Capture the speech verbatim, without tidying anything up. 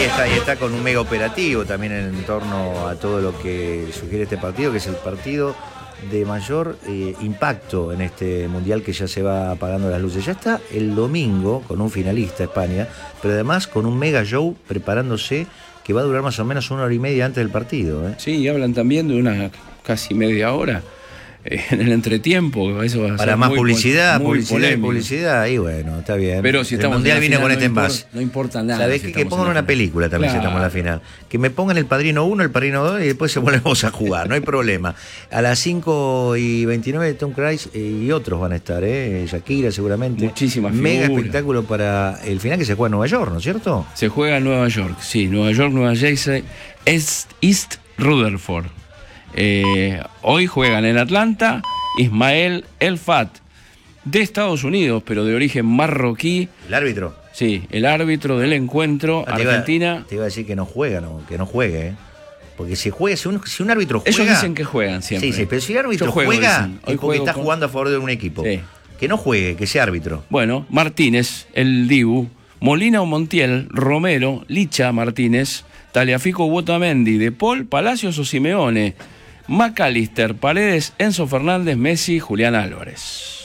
está, y está con un mega operativo también en torno a todo lo que sugiere este partido, que es el partido de mayor eh, impacto en este mundial que ya se va apagando las luces. Ya está el domingo con un finalista, España, pero además con un mega show preparándose que va a durar más o menos una hora y media antes del partido. ¿eh? Sí, y hablan también de una casi media hora en el entretiempo. Eso va a Para ser más muy, publicidad, muy publicidad y polémico. publicidad, y bueno, está bien. Pero si estamos el mundial en la viene final, con no este importa, envase. no importa nada. ¿Sabés si que, que pongan en una final. película también Claro. si estamos en la final? Que me pongan el Padrino uno, el Padrino dos y después se volvemos a jugar, no hay problema. A las cinco y veintinueve Tom Cruise y otros van a estar, ¿eh? Shakira seguramente. Muchísimas Mega figuras. espectáculo para el final que se juega en Nueva York, ¿no es cierto? Se juega en Nueva York, sí, Nueva York, Nueva Jersey, East, East Rutherford. Eh, hoy juegan en Atlanta Ismael El Fat, de Estados Unidos, pero de origen marroquí. El árbitro. Sí, el árbitro del encuentro, Ah, te iba- Argentina. Te iba a decir que no juega, no, que no juegue, ¿eh? Porque si juega, si un, si un árbitro juega. Ellos dicen que juegan siempre. Sí, sí, pero si el árbitro Yo juego, juega, dicen. Hoy es porque juego está con- jugando a favor de un equipo. Sí. Que no juegue, que sea árbitro. Bueno, Martínez, el Dibu, Molina o Montiel, Romero, Licha Martínez, Taliafico Otamendi, De Paul, Palacios o Simeone, McAllister, Paredes, Enzo Fernández, Messi, Julián Álvarez.